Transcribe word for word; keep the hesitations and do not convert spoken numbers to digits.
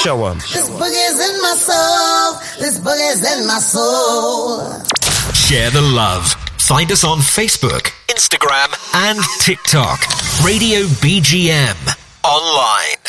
Show 'em. This boogie's in my soul. This boogie's in my soul. Share the love. Find us on Facebook, Instagram, and TikTok. Radio B G M. Online.